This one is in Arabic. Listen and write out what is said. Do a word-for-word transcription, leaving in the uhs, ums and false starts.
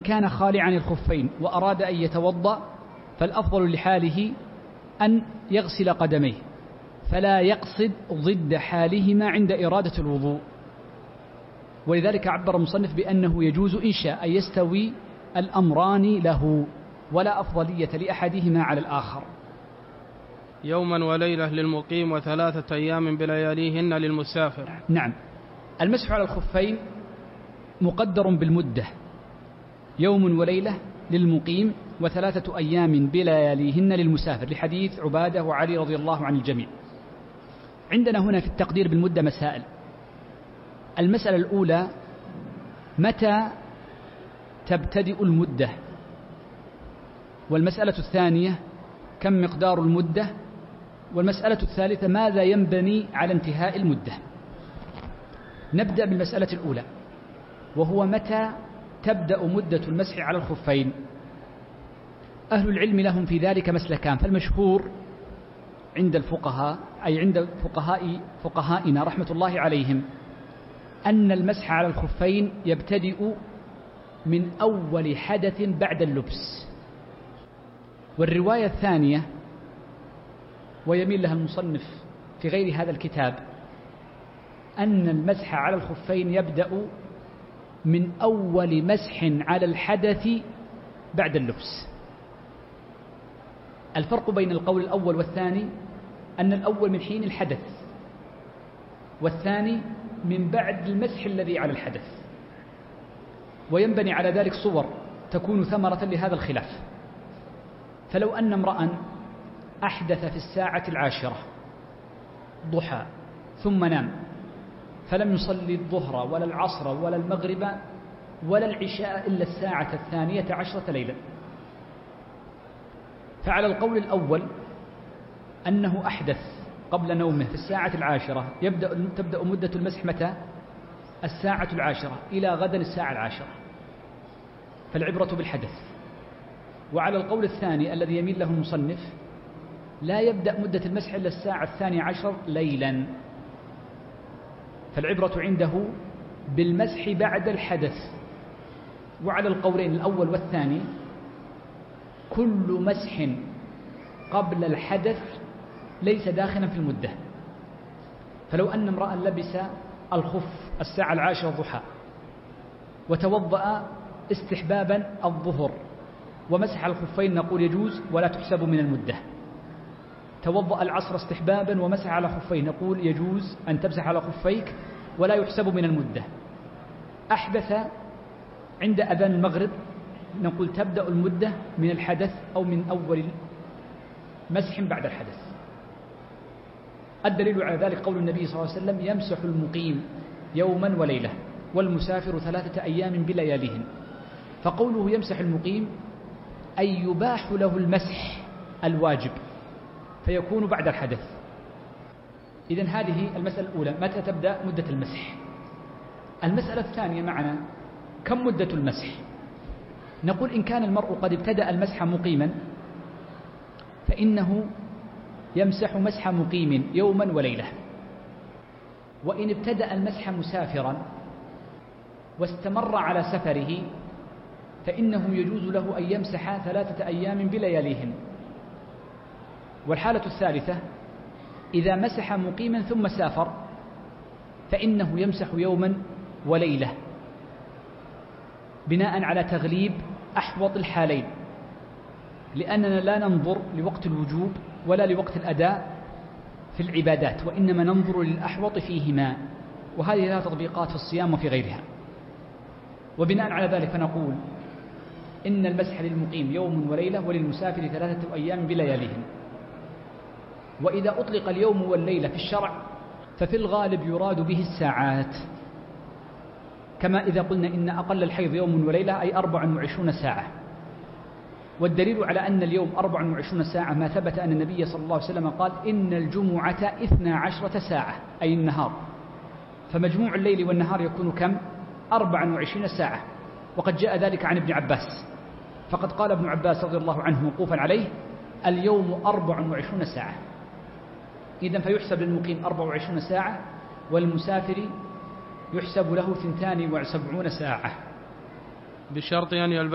كان خالعا الخفين وأراد أن يتوضأ فالأفضل لحاله أن يغسل قدميه، فلا يقصد ضد حالهما عند إرادة الوضوء. ولذلك عبر المصنف بأنه يجوز إن شاء أن يستوي الأمران له، ولا أفضلية لأحدهما على الآخر. يوما وليلة للمقيم وثلاثة أيام بلياليهن للمسافر. نعم، المسح على الخفين مقدر بالمدة، يوم وليلة للمقيم وثلاثة أيام بلياليهن للمسافر، لحديث عبادة وعلي رضي الله عن الجميع. عندنا هنا في التقدير بالمدة مسائل. المسألة الأولى: متى تبتدئ المدة؟ والمسألة الثانية: كم مقدار المدة؟ والمسألة الثالثة: ماذا ينبني على انتهاء المدة؟ نبدأ بالمسألة الأولى، وهو متى تبدأ مدة المسح على الخفين. أهل العلم لهم في ذلك مسلكان، فالمشهور عند الفقهاء أي عند فقهاء فقهائنا رحمة الله عليهم أن المسح على الخفين يبتدئ من أول حدث بعد اللبس. والرواية الثانية، ويميل لها المصنف في غير هذا الكتاب، أن المسح على الخفين يبدأ من أول مسح على الحدث بعد اللبس. الفرق بين القول الأول والثاني أن الأول من حين الحدث، والثاني من بعد المسح الذي على الحدث. وينبني على ذلك صور تكون ثمرة لهذا الخلاف. فلو أن امرأ أحدث في الساعة العاشرة ضحى ثم نام، فلم يصلي الظهر ولا العصر ولا المغرب ولا العشاء إلا الساعة الثانية عشرة ليلا، فعلى القول الأول أنه أحدث قبل نومه في الساعة العاشرة يبدأ تبدأ مدة المسح متى؟ الساعة العاشرة إلى غدا الساعة العاشرة، فالعبرة بالحدث. وعلى القول الثاني الذي يميل له المصنف لا يبدأ مدة المسح إلا الساعة الثانية عشر ليلا، فالعبرة عنده بالمسح بعد الحدث. وعلى القولين الأول والثاني كل مسح قبل الحدث ليس داخلا في المدة. فلو أن امرأ لبس الخف الساعة العاشرة ضحى وتوضأ استحبابا الظهر ومسح الخفين نقول يجوز ولا تحسب من المدة. توضأ العصر استحبابا ومسح على خفين نقول يجوز أن تمسح على خفيك ولا يحسب من المدة. أحدث عند أذان المغرب نقول تبدأ المدة من الحدث أو من أول مسح بعد الحدث. الدليل على ذلك قول النبي صلى الله عليه وسلم: يمسح المقيم يوما وليلة والمسافر ثلاثة أيام بلياليهن. فقوله يمسح المقيم أي يباح له المسح الواجب فيكون بعد الحدث. إذن هذه المسألة الأولى، متى تبدأ مدة المسح. المسألة الثانية معنا: كم مدة المسح؟ نقول إن كان المرء قد ابتدأ المسح مقيما فإنه يمسح مسح مقيم يوما وليلة، وإن ابتدأ المسح مسافرا واستمر على سفره فإنه يجوز له أن يمسح ثلاثة أيام بلياليهن. والحالة الثالثة إذا مسح مقيما ثم سافر فإنه يمسح يوما وليلة بناء على تغليب أحوط الحالين، لأننا لا ننظر لوقت الوجوب ولا لوقت الأداء في العبادات، وإنما ننظر للأحوط فيهما، وهذه لها تطبيقات في الصيام وفي غيرها. وبناء على ذلك فنقول إن المسح للمقيم يوم وليلة وللمسافر ثلاثة أيام بلياليهن. وإذا أطلق اليوم والليلة في الشرع ففي الغالب يراد به الساعات، كما إذا قلنا إن أقل الحيض يوم وليلة أي أربع وعشرون ساعة. والدليل على أن اليوم أربع وعشرون ساعة ما ثبت أن النبي صلى الله عليه وسلم قال: إن الجمعة إثنى عشرة ساعة أي النهار، فمجموع الليل والنهار يكون كم؟ أربع وعشرين ساعة. وقد جاء ذلك عن ابن عباس، فقد قال ابن عباس رضي الله عنه موقوفا عليه: اليوم أربع وعشرون ساعة. إذن فيحسب للمقيم أربع وعشرون ساعة، والمسافر يحسب له ثنتان وسبعون ساعة، بشرط أن يلبس